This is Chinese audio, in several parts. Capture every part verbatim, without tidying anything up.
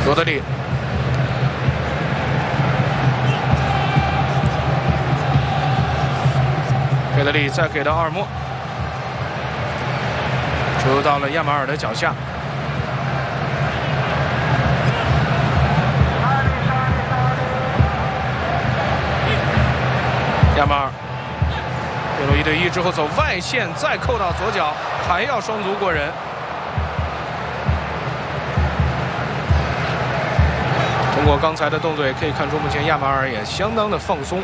罗德里。 费德里再给到奥尔莫，球到了亚马尔的脚下。亚马尔对路一对一之后走外线，再扣到左脚，还要双足过人。通过刚才的动作也可以看出，目前亚马尔也相当的放松。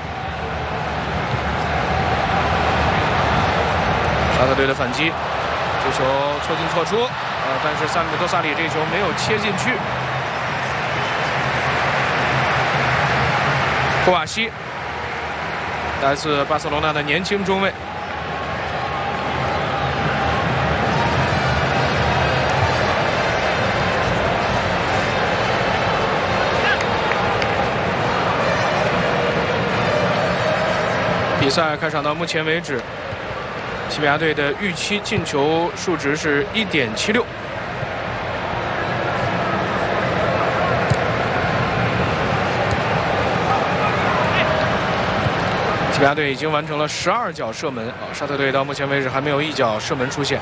沙特队的反击，这球错进错出，呃，但是萨米多萨里这球没有切进去。库瓦西，来自巴塞罗那的年轻中卫。比赛开场到目前为止。 西班牙队的预期进球数值是 一点七六。西班牙队已经完成了十二脚射门，啊，沙特队到目前为止还没有一脚射门出现。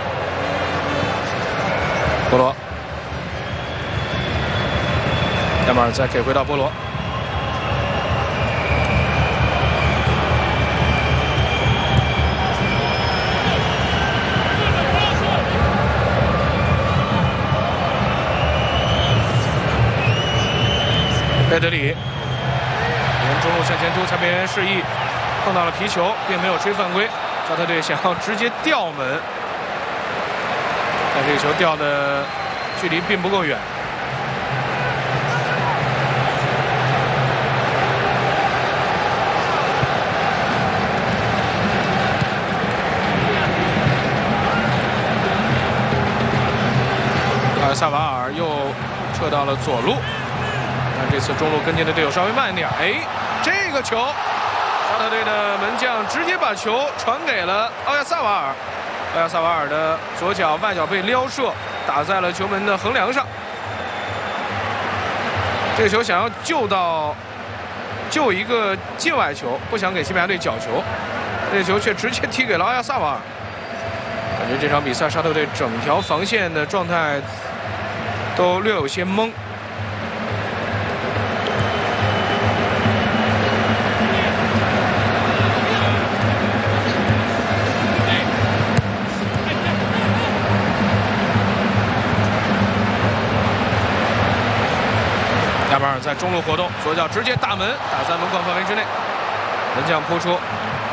波罗，亚马尔再给回到波罗。 贝德里沿中路向前突，裁判员示意碰到了皮球，并没有吹犯规。沙特队想要直接吊门，但这个球吊的距离并不够远。阿萨瓦尔又撤到了左路。 这次中路跟进的队友稍微慢一点，哎，这个球，沙特队的门将直接把球传给了奥亚萨瓦尔，奥亚萨瓦尔的左脚外脚被撩射，打在了球门的横梁上。这个球想要救到救一个界外球，不想给西班牙队角球，这个球却直接踢给了奥亚萨瓦尔。感觉这场比赛沙特队整条防线的状态都略有些懵。 亚马尔在中路活动，左脚直接打门，打在门框范围之内，门将扑出。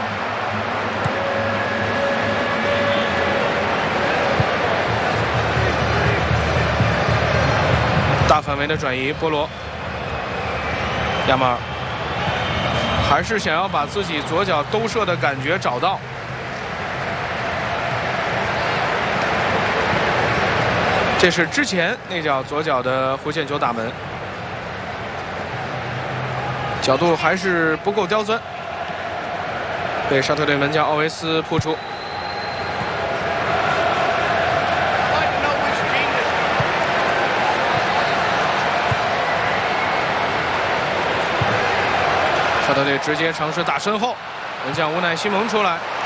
大范围的转移，波罗。亚马尔还是想要把自己左脚兜射的感觉找到。这是之前那脚左脚的弧线球打门。 角度还是不够刁钻，被沙特队门将奥维斯扑出。沙特队直接尝试打身后，门将乌奈西蒙出来，